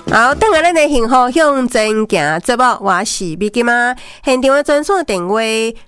好，等下咱的幸福向前行节目，我是美金妈。现场的专线电话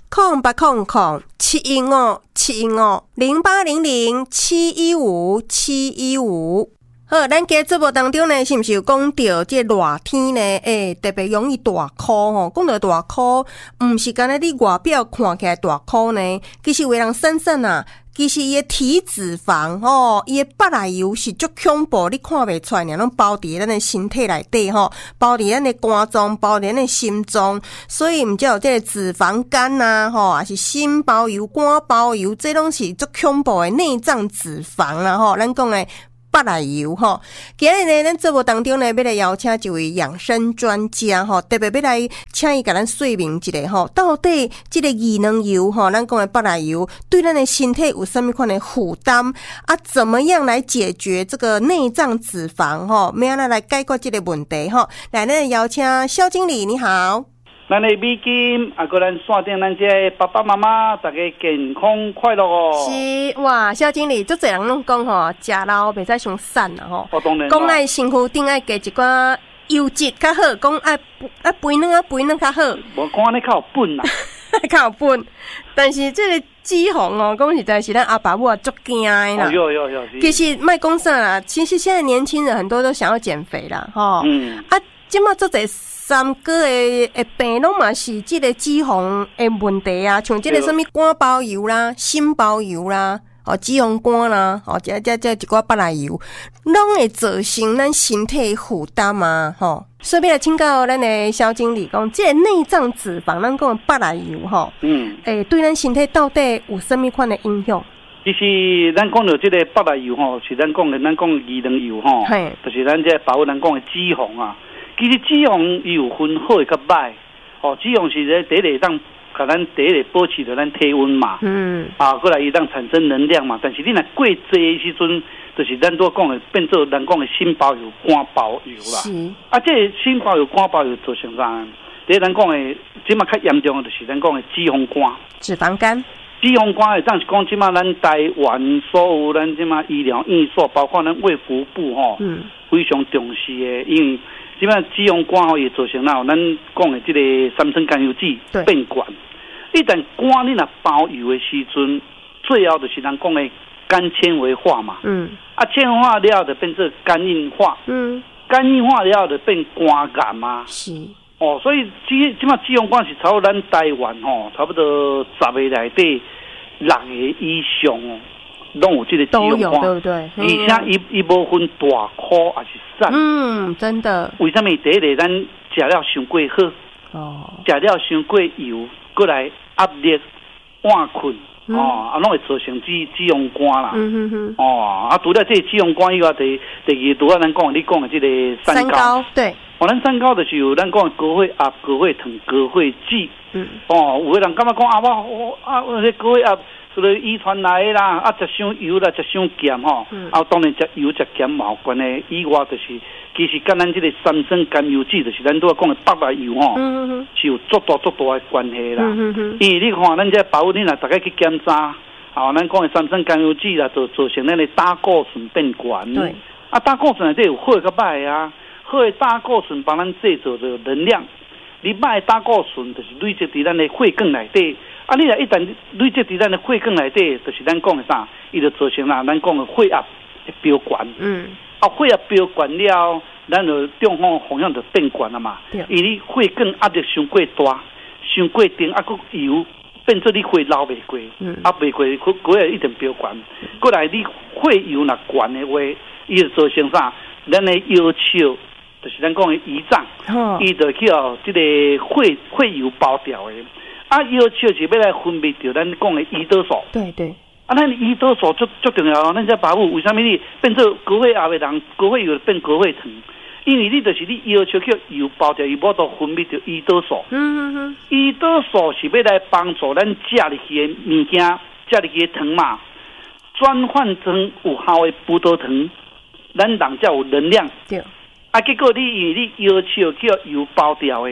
0800-715-715-0800-715-715。好，咱今节目当中呢，是毋是有讲到这热天呢？特别容易大哭吼。讲到大哭，毋是干那你外表看起来大哭呢，其实有的人瘦瘦啊。其实伊的体脂肪吼，伊的腹内油是足恐怖，你看袂出来，拢包伫咱的身体内底吼，包伫咱的肝脏，包伫咱的心脏，所以毋只有这个脂肪肝呐，吼，也是心包油、肝包油，这拢是足恐怖的内脏脂肪啦，吼，咱讲的。腹内油吼，今日呢，咱节目当中呢，要来邀请一位养生专家吼，特别要来请伊甲咱说明一下吼，到底这个异能油吼，咱讲的腹内油对咱的身体有什么款的负担啊？怎么样来解决这个内脏脂肪吼？要安怎来解决这个问题吼？来，咱邀请肖经理，你好。 咱的美金，个咱线顶咱这爸爸妈妈，大家健康快乐哦。 是哇，肖经理，足侪人拢讲吼，食老袂使伤瘦啦吼。 当然。 讲爱身躯顶爱加一寡油脂较好，讲爱肥卵啊，肥卵较好。 无看安尼较有本啦， 较有本。但是这个脂肪哦，讲实在是咱阿爸母啊足惊的啦。 有。 其实莫讲啥啦，其实现在年轻人很多都想要减肥啦，吼。即马足侪三个的病拢嘛是即个脂肪的问题啊，像即个什么肝包油啦、心包油啦、脂肪肝啦，这一寡腹内油，拢会造成咱身体负担啊，吼。所以要来请教咱的肖经理讲，即个内脏脂肪，咱讲腹内油吼，对咱身体到底有什么款的影响？ 其实咱讲到即个腹内油吼，是咱讲异能油吼，就是咱这包括咱讲的脂肪啊。其实脂肪伊有分好诶甲歹，脂肪是咧第一个当，甲咱第一个保持着咱体温嘛，过来伊当产生能量嘛。但是你若过济诶时阵，就是咱都讲诶变做咱讲诶心包油、肝包油啦。这个心包油、肝包油造成啥？第一咱讲诶，即马较严重诶，就是咱讲诶脂肪肝。 脂肪肝。 脂肪肝会当是讲即马咱台湾所有咱即马医疗院所，包括咱卫福部吼，非常重视诶，因为。即摆脂肪肝也造成咱讲的这个三酸甘油酯变悬。一旦肝你若包油的时阵，最后就是咱讲的肝纤维化嘛。纤维化了就变做肝硬化。肝硬化了就变肝癌嘛。是。所以即摆脂肪肝是差不多咱台湾差不多10个内底6个以上拢有这个脂肪肝， 对不对？ 而且伊无分大颗还是瘦。 真的。 为什么第一个咱食了伤过好，食了伤过油，过来压力、晚困，拢会造成脂肪肝啦。除了这脂肪肝以外，第二拄咱讲你讲的这个三高， 对。 咱三高就是有咱讲的高血压、高血糖、高血脂。有个人感觉讲我这高血压。所以遗传来的啦，食伤油啦，食伤咸吼，当然食油食咸嘛有关系。以外就是，其实跟咱这个三酸甘油酯，就是咱都讲的腹内油吼，是有足大的关系啦。因为你看咱这保你若大家去检查，咱讲的三酸甘油酯啦，就造成咱的胆固醇变悬。对。胆固醇内底有好甲歹啊，好的胆固醇帮咱制造着能量，你歹的胆固醇就是累积伫咱的血管内底。你若一旦累积伫咱的血管内底，就是咱讲的啥，伊就造成啦，咱讲的血压会飙悬。血压飙悬了，咱就中风向就变悬了嘛。因为血管压力伤过大，伤过重，佫油变做你血流袂过，袂过，过来一定飙悬。过来你血油若悬的话，伊就造成啥？咱的腰鞘，就是咱讲的胰脏，伊就去这个血油包掉的。腰鞘是要来分泌掉咱讲的胰岛素。对。咱胰岛素足重要，咱这保护为什么你变做高血压的人，高血油变高血糖？因为你就是你腰鞘去油包掉，伊无都分泌掉胰岛素。胰岛素是要来帮助咱食入去的物件，食入去的糖嘛，转换成有效的葡萄糖，咱人才有能量。对。结果你因为你腰鞘去油包掉的。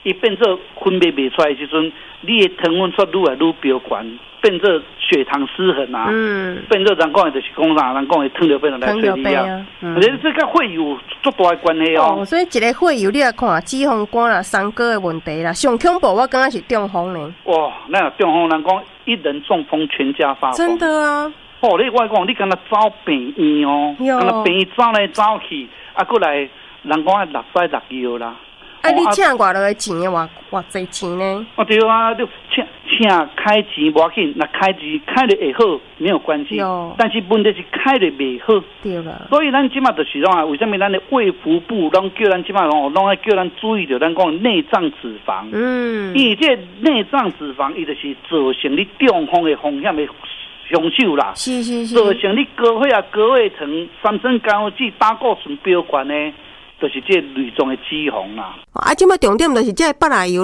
伊变做分泌袂出来的时阵，你的糖分数愈来愈飙悬，变做血糖失衡啊，变做人讲的就是讲啥，人讲的糖尿病来催你啊，而且这个会有足大的关系哦。 所以一个会有你来看脂肪肝啦、三高的问题啦，上恐怖我感觉是中风呢。 哇，那中风人讲一人中风全家发疯， 真的啊。 哦，你我讲你敢若走病院哦，敢若病院走来走去，啊，过来人讲落塞落药啦。 啊，你请偌落个钱的偌济钱呢？ 哦对啊，你请开钱无要紧，那开钱开得会好没有关系，但是问题是开得袂好。 对了。所以咱即马就是讲啊，为什么咱的卫福部拢叫咱即马拢爱叫咱注意着咱讲内脏脂肪？因为这内脏脂肪伊就是造成你中风的风险的凶手啦。 是。 造成你高血压、高血糖、三酸甘油酯、胆固醇飙悬呢。就是这类种的脂肪啦。 啊，即马重点就是这八奶油。